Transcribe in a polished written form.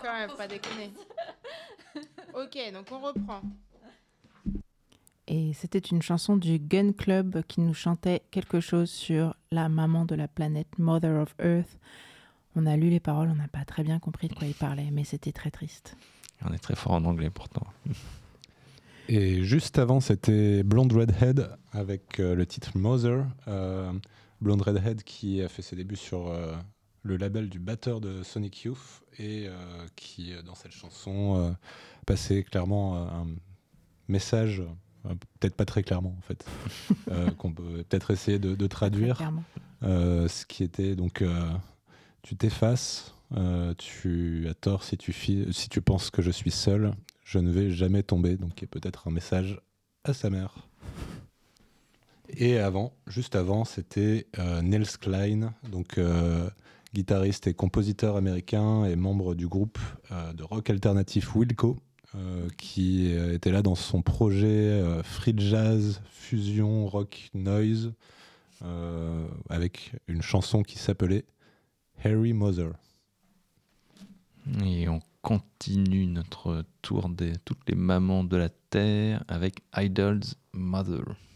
quand même, pas déconner. Ok, donc on reprend. Et c'était une chanson du Gun Club qui nous chantait quelque chose sur la maman de la planète, Mother of Earth. On a lu les paroles, on n'a pas très bien compris de quoi il parlait, mais c'était très triste. On est très fort en anglais pourtant. Et juste avant, c'était Blonde Redhead avec le titre Mother. Blonde Redhead qui a fait ses débuts sur le label du batteur de Sonic Youth et qui, dans cette chanson, passait clairement un message, peut-être pas très clairement en fait, qu'on peut peut-être essayer de traduire. Ce qui était donc tu t'effaces, tu as tort si tu penses que je suis seul. Je ne vais jamais tomber, donc il y a peut-être un message à sa mère. Et juste avant, c'était Nils Klein, donc guitariste et compositeur américain et membre du groupe de rock alternatif Wilco, qui était là dans son projet free jazz, fusion, rock, noise, avec une chanson qui s'appelait Harry Mother. Et on continue notre tour de toutes les mamans de la Terre avec Idol's Mother.